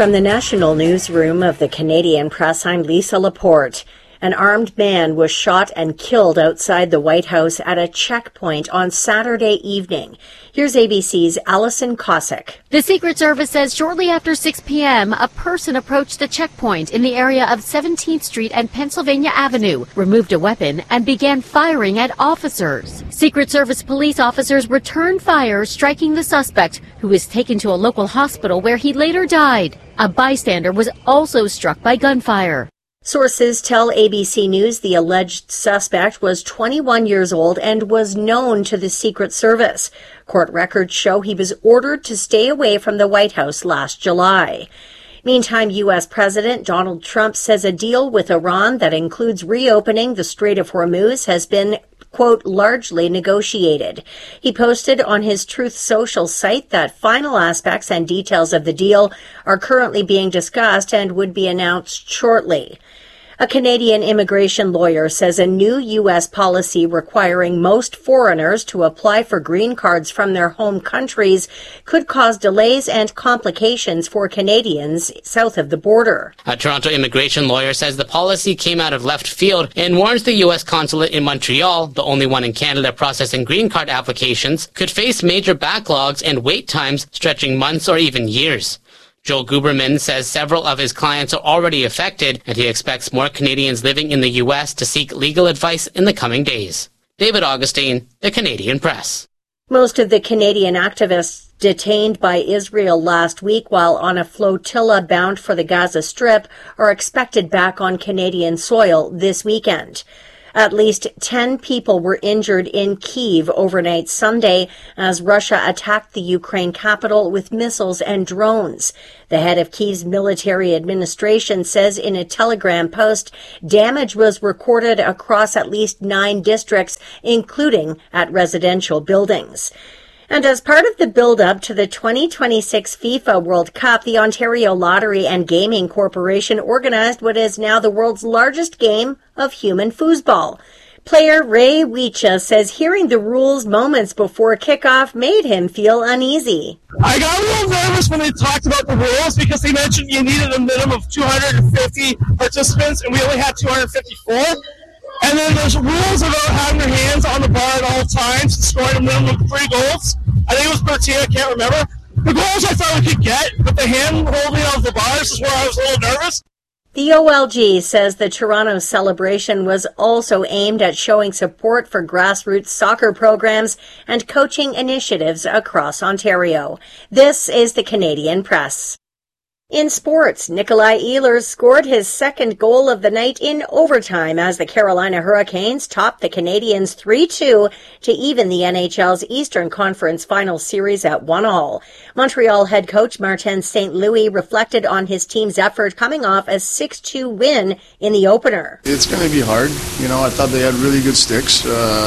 From the National Newsroom of the Canadian Press, I'm Lisa Laporte. An armed man was shot and killed outside the White House at a checkpoint on Saturday evening. Here's ABC's Allison Cossack. The Secret Service says shortly after 6 p.m., a person approached the checkpoint in the area of 17th Street and Pennsylvania Avenue, removed a weapon, and began firing at officers. Secret Service police officers returned fire, striking the suspect, who was taken to a local hospital where he later died. A bystander was also struck by gunfire. Sources tell ABC News the alleged suspect was 21 years old and was known to the Secret Service. Court records show he was ordered to stay away from the White House last July. Meantime, U.S. President Donald Trump says a deal with Iran that includes reopening the Strait of Hormuz has been, quote, largely negotiated. He posted on his Truth Social site that final aspects and details of the deal are currently being discussed and would be announced shortly. A Canadian immigration lawyer says a new U.S. policy requiring most foreigners to apply for green cards from their home countries could cause delays and complications for Canadians south of the border. A Toronto immigration lawyer says the policy came out of left field and warns the U.S. consulate in Montreal, the only one in Canada processing green card applications, could face major backlogs and wait times stretching months or even years. Joel Guberman says several of his clients are already affected, and he expects more Canadians living in the U.S. to seek legal advice in the coming days. David Augustine, The Canadian Press. Most of the Canadian activists detained by Israel last week while on a flotilla bound for the Gaza Strip are expected back on Canadian soil this weekend. At least 10 people were injured in Kyiv overnight Sunday as Russia attacked the Ukraine capital with missiles and drones. The head of Kyiv's military administration says in a Telegram post, damage was recorded across at least 9 districts, including at residential buildings. And as part of the build-up to the 2026 FIFA World Cup, the Ontario Lottery and Gaming Corporation organized what is now the world's largest game of human foosball. Player Ray Weecha says hearing the rules moments before kickoff made him feel uneasy. I got a little nervous when they talked about the rules because they mentioned you needed a minimum of 250 participants, and we only had 254. And then there's rules about having your hands on the bar at all times and scoring a minimum of 3 goals. I think it was 13, I can't remember. The goals I thought we could get, but the hand holding of the bars is where I was a little nervous. The OLG says the Toronto celebration was also aimed at showing support for grassroots soccer programs and coaching initiatives across Ontario. This is the Canadian Press. In sports, Nikolai Ehlers scored his second goal of the night in overtime as the Carolina Hurricanes topped the Canadiens 3-2 to even the NHL's Eastern Conference Final Series at 1-1. Montreal head coach Martin St. Louis reflected on his team's effort coming off a 6-2 win in the opener. It's going to be hard. I thought they had really good sticks.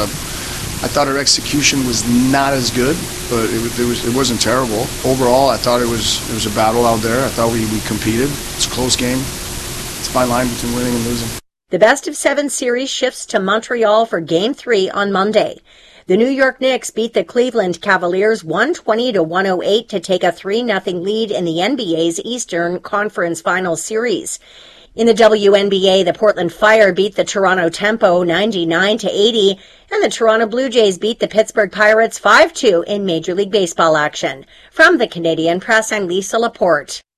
I thought our execution was not as good, but it wasn't terrible. Overall, I thought it was a battle out there. I thought we competed. It's a close game. It's a fine line between winning and losing. The best-of-7 series shifts to Montreal for Game 3 on Monday. The New York Knicks beat the Cleveland Cavaliers 120-108 to take a 3-0 lead in the NBA's Eastern Conference Final Series. In the WNBA, the Portland Fire beat the Toronto Tempo 99-80, and the Toronto Blue Jays beat the Pittsburgh Pirates 5-2 in Major League Baseball action. From the Canadian Press, I'm Lisa Laporte.